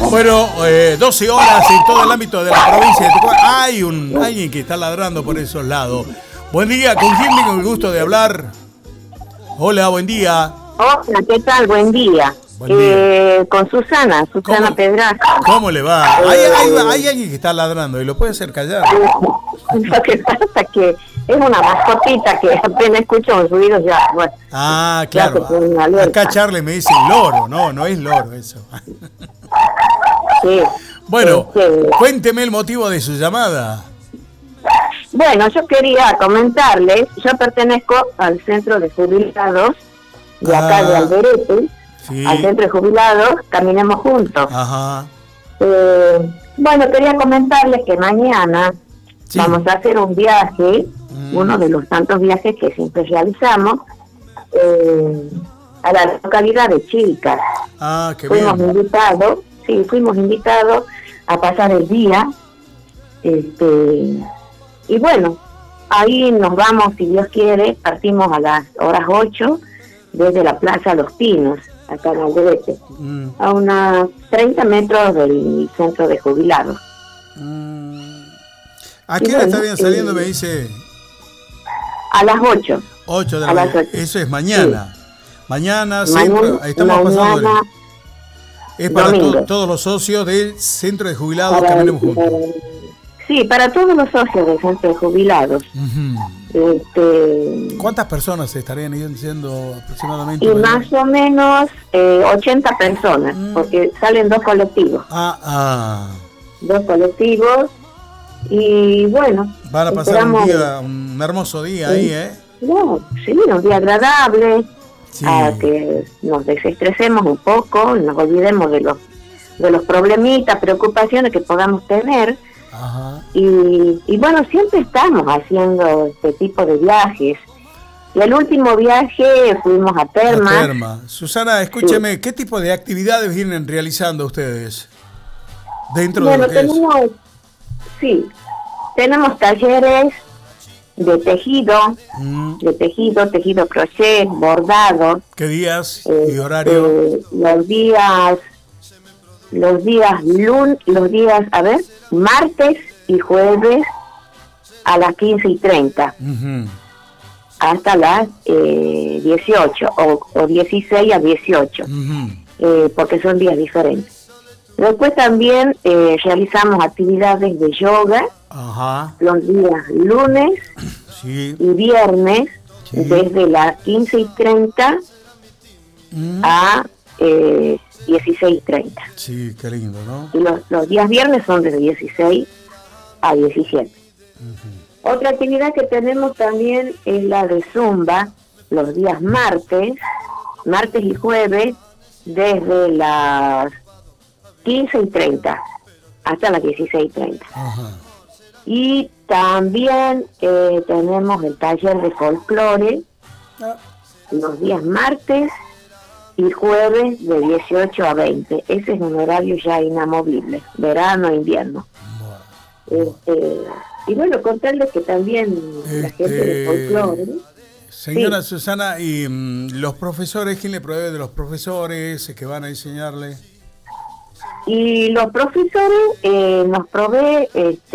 Bueno, 12 horas en todo el ámbito de la provincia de Tucumán. Hay alguien que está ladrando por esos lados. Buen día, ¿con quién tengo el gusto de hablar? Hola, buen día. Hola, ¿qué tal? Buen día. Buen día. Con Susana Pedraza. ¿Cómo le va? Hay alguien que está ladrando y lo puede hacer callar. Lo que pasa es que es una mascotita que apenas escucho los ruidos ya. Bueno, claro. Acá Charlie me dice loro. No es loro eso. Sí. Bueno, cuénteme el motivo de su llamada. Bueno, yo quería comentarles, yo pertenezco al centro de jubilados de acá de Alderete, sí. Al centro de jubilados, caminemos juntos. Ajá. Bueno, quería comentarles que mañana vamos a hacer un viaje, uno de los tantos viajes que siempre realizamos, a la localidad de Chilcas. Qué bien. Fuimos invitados a pasar el día, y bueno, ahí nos vamos, si Dios quiere, partimos a las horas 8 desde la Plaza Los Pinos, acá en Alderete, a unos 30 metros del centro de jubilados. ¿A qué hora estarían saliendo, me dice? A las 8. 8 de la mañana. Eso es mañana. Sí. Mañana, centro, estamos pasando. Es para todos los socios del centro de jubilados que caminemos juntos. Sí, para todos los socios del centro de jubilados. ¿Cuántas personas estarían yendo aproximadamente? Y más o menos 80 personas, porque salen 2 colectivos. Dos colectivos, y bueno. Van a pasar un hermoso día ahí, ¿eh? Sí, un día agradable, a que nos desestresemos un poco, nos olvidemos de los problemitas, preocupaciones que podamos tener. Ajá. Y bueno, siempre estamos haciendo este tipo de viajes. Y el último viaje fuimos a Terma. Susana, escúcheme, ¿qué tipo de actividades vienen realizando ustedes dentro de lo que tenemos talleres de tejido, tejido crochet, bordado. ¿Qué días y horario? Los días, martes y jueves a las 15:30 hasta las 18 o 16 a 18, porque son días diferentes. Después también realizamos actividades de yoga los días lunes y viernes desde las 15:30 a 16:30. Sí, qué lindo, ¿no? Y los días viernes son desde 16 a 17. Otra actividad que tenemos también es la de Zumba, los días martes y jueves, desde las 15:30 hasta las 16:30. Y también tenemos el taller de folclore, los días martes y jueves de 18 a 20. Ese es un horario ya inamovible, verano e invierno. Y bueno, contarles que también la gente de folclore. Señora Susana, ¿y los profesores, quién le provee de los profesores que van a enseñarle? Y los profesores nos provee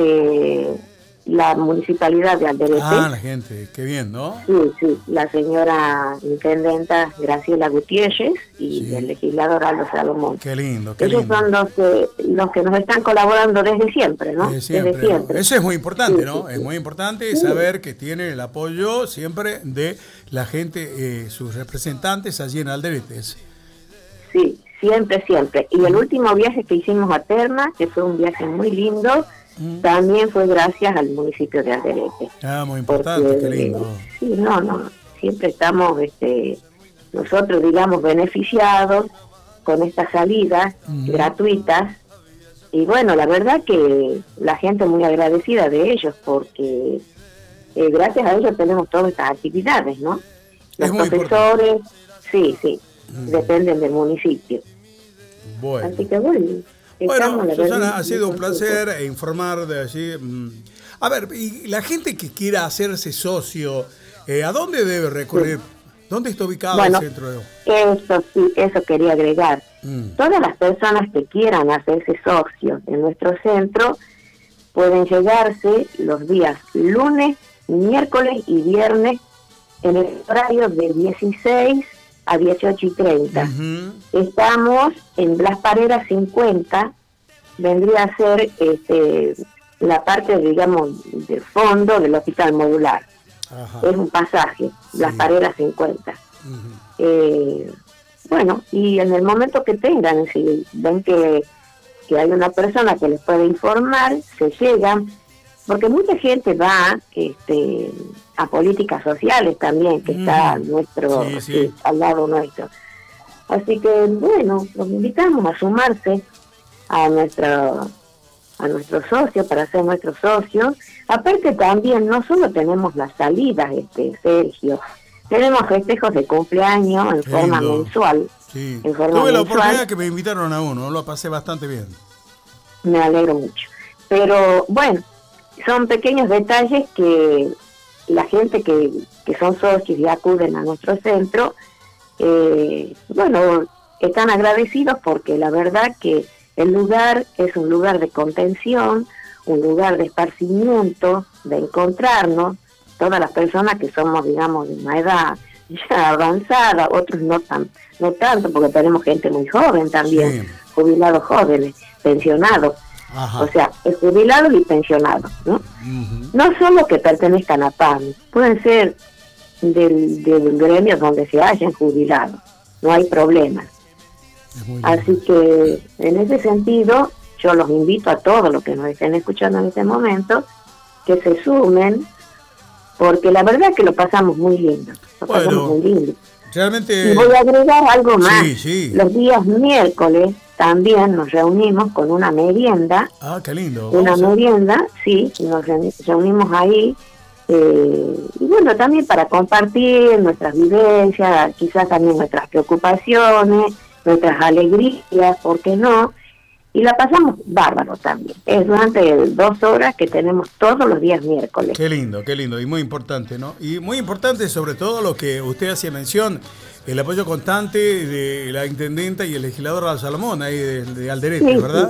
la municipalidad de Alderete. La gente, qué bien, ¿no? Sí, la señora intendenta Graciela Gutiérrez y el legislador Aldo Salomón. Qué lindo, Ellos son los que nos están colaborando desde siempre, ¿no? Desde siempre. Eso es muy importante, ¿no? Es muy importante saber que tiene el apoyo siempre de la gente, sus representantes allí en Alderete. Sí, siempre. Y el último viaje que hicimos a Terma, que fue un viaje muy lindo, también fue gracias al municipio de Alderete. Muy importante, qué lindo. Sí, siempre estamos, nosotros, digamos, beneficiados con estas salidas gratuitas. Y bueno, la verdad que la gente muy agradecida de ellos, porque gracias a ellos tenemos todas estas actividades, ¿no? Los profesores, dependen del municipio. Bueno. Así que bueno, Susana, ha sido un placer informar de allí. A ver, y la gente que quiera hacerse socio, ¿a dónde debe recurrir? ¿Dónde está ubicado el centro? Eso quería agregar. Todas las personas que quieran hacerse socios en nuestro centro pueden llegarse los días lunes, miércoles y viernes en el horario de 16 a 18:30. Estamos en Blas Parera 50, vendría a ser la parte, digamos, de fondo del hospital modular. Es un pasaje, Blas Parera 50. Bueno, y en el momento que tengan, si ven que hay una persona que les puede informar, se llegan, porque mucha gente va a políticas sociales también, que está al lado nuestro. Así que, bueno, los invitamos a sumarse a nuestros socios, para ser nuestros socios. Aparte también, no solo tenemos las salidas, Sergio, tenemos festejos de cumpleaños en forma mensual. Sí. Tuve la oportunidad que me invitaron a uno, lo pasé bastante bien. Me alegro mucho. Pero bueno, son pequeños detalles que la gente que son socios y acuden a nuestro centro, bueno, están agradecidos porque la verdad que el lugar es un lugar de contención, un lugar de esparcimiento, de encontrarnos, todas las personas que somos, digamos, de una edad ya avanzada, otros no tanto, porque tenemos gente muy joven también, jubilados jóvenes, pensionados. O sea, jubilados y pensionados, ¿no? No solo que pertenezcan a PAN, pueden ser del gremio donde se hayan jubilado, no hay problema. Así que en ese sentido yo los invito a todos los que nos estén escuchando en este momento que se sumen, porque la verdad es que lo pasamos muy lindo, realmente. Y voy a agregar algo más. Los días miércoles también nos reunimos con una merienda. Qué lindo. Merienda, nos reunimos ahí. Y bueno, también para compartir nuestras vivencias, quizás también nuestras preocupaciones, nuestras alegrías, ¿por qué no? Y la pasamos bárbaro también. Es durante 2 horas que tenemos todos los días miércoles. Qué lindo, y muy importante, ¿no? Y muy importante sobre todo lo que usted hacía mención, el apoyo constante de la intendenta y el legislador Salomón ahí de Alderete, ¿verdad?